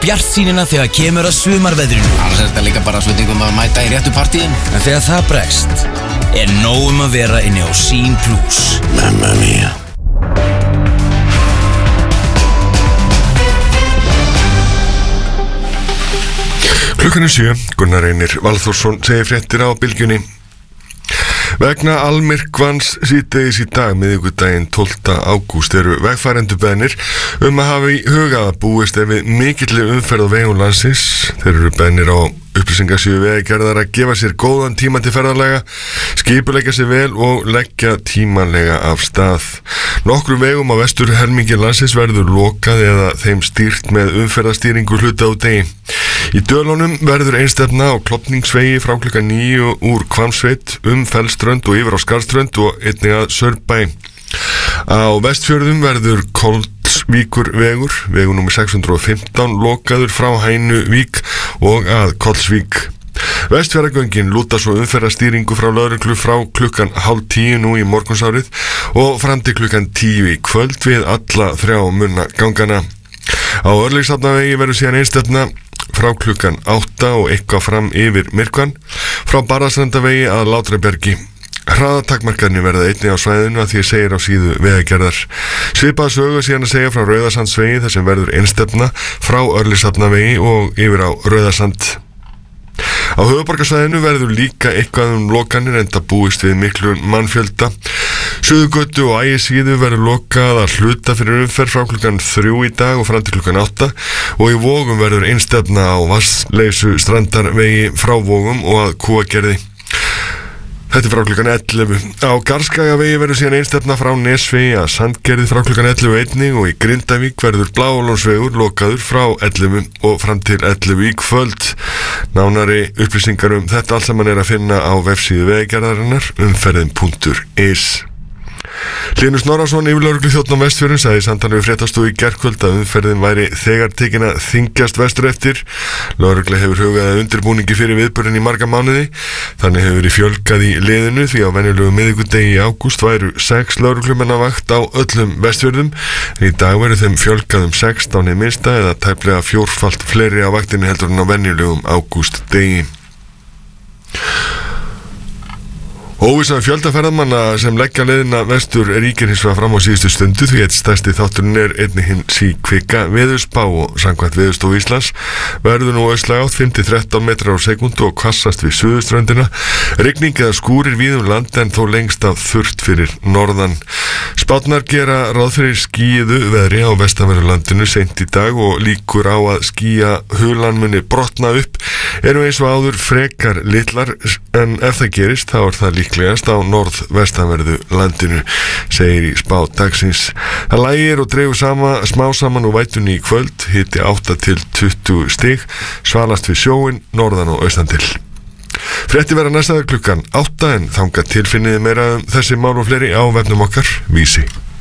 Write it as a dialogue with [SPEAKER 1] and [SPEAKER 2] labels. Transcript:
[SPEAKER 1] bjartsýnina þegar kemur að sumarveðrinu.
[SPEAKER 2] Annars þetta líka bara spurningum að mæta í réttu partíin.
[SPEAKER 1] En þegar það bregst, nóg að vera inni á Sýn Plus.
[SPEAKER 2] Mamma mia.
[SPEAKER 3] Klukkan 7, Gunnar Reynir Valþórsson segir fréttir á Bylgjunni. Vegna almyrkvans síðdegis í dag, miðvikudaginn 12. ágúst, eru vegfarendur beðnir að hafa í huga að búist við mikilli umferð á vegum landsins. Þeir eru beðnir á upplýsingasíðu Vegagerðar að gefa sér góðan tíma til ferðalega, skipuleggja sér vel og leggja tímanlega af stað. Nokkrum vegum á vestur helmingi landsins verður lokað eða þeim stýrt með umferðastýringu hluta á degi. Í Dölunum verður einstefna á Klofningsvegi frá klukkan 9 úr Hvammsveit Fellströnd og yfir á Skarðströnd og einnig að Saurbæ. Á Vestfjörðum verður Kollsvíkurvegur, vegur númer 615, lokaður frá Hænuvík og að Kollsvík. Vestfjarðagöngin lúta svo umferðarstýringu frá lögreglu frá klukkan 9:30 nú í morgunsárið og fram til klukkan 10 í kvöld við alla 3 munnagangana. Á Örlygshafnavegi verður síðan einstefna frá klukkan 8 og eitthvað fram yfir Myrkvan, frá Barðastrandavegi að Látrabergi. Hraðatakmarkarnir verða einnig á svæðinu að því segir á síðu Vegagerðar. Svipað sögu síðan að segja frá Rauðasandsvegi þar sem verður einstefna frá Örlygshafnavegi og yfir á Rauðasand. Á höfuðborgarsvæðinu verður líka eitthvað lokanir enda búist við miklu mannfjölda. Suðurgötu og Ægisíðu verður lokað að hluta fyrir umferð frá klukkan 3 í dag og fram til klukkan 8 og í Vogum verður einstefna á Vatnsleysu strandarvegi frá Vogum og að Kúagerði. Þetta frá klukkan 11. Á Garðskagavegi verður síðan einstefna frá Nesvegi að Sandgerði frá klukkan 11 einnig og í Grindavík verður Bláalónsvegur lokaður frá 11 og fram til 11 í kvöld. Nánari upplýsingar þetta allt saman að finna á vefsíðu Vegagerðarinnar umferðin.is. Hlynur Snorrason, yfirlögregluþjónn á Vestfjörðum, sagði í samtali við fréttastofu í gærkvöld að umferðin væri þegar tekin að þyngjast vestur eftir. Lögregla hefur hugað að undirbúningi fyrir viðburðinn í marga mánuði. Þannig hefur verið fjölgað í liðinu því á venjulegu miðvikudegi í ágúst væru 6 lögreglumenn á vakt á öllum Vestfjörðum. Í dag verður þeim fjölgað 16 í minnsta eða tæplega 4-falt fleiri á vaktinni heldur en á venjulegum ágústdegi. Óvissa fjöldaferðamanna sem leggja leiðina vestur ríkir hins vegar fram á síðustu stundu því eitt stærsti þátturinn einnig hinn síkvika veðurspá og samkvæmt Veðurstofu Íslands verður nú austlæg átt 5-13 metrar á sekúndu og hvassast við suðurströndina. Rigning eða skúrir víðum land en þó lengst af þurrt fyrir norðan. Spátnar gera ráð fyrir skýjuðu veðri á vestanverðu landinu seint í dag og líkur á að skýjahulan muni brotna upp eru eins og áður frekar litlar en ef það gerist þá er það líklegast á norðvestanverðu landinu, segir í spá dagsins. Það lægir og dregur smá saman og vætunni í kvöld, hiti 8-20 stig, svalast við sjóin, norðan og austan til. Frétti verða næstaður klukkan 8 en þangað til finniði meira þessi mál og fleiri á vefnum okkar, Vísi.